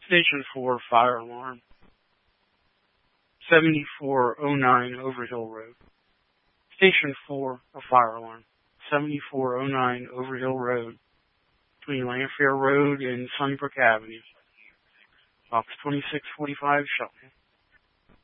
Station 4, fire alarm. 7409 Overhill Road. Station 4, a fire alarm. 7409 Overhill Road, between Lanfair Road and Sunnybrook Avenue. Box 2645, Shelton.